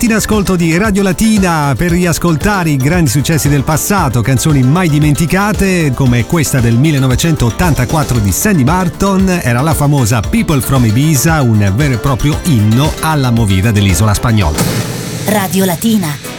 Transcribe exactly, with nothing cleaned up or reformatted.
in ascolto di Radio Latina per riascoltare i grandi successi del passato, canzoni mai dimenticate come questa del millenovecentottantaquattro di Sandy Martin. Era la famosa People from Ibiza, un vero e proprio inno alla movida dell'isola spagnola. Radio Latina.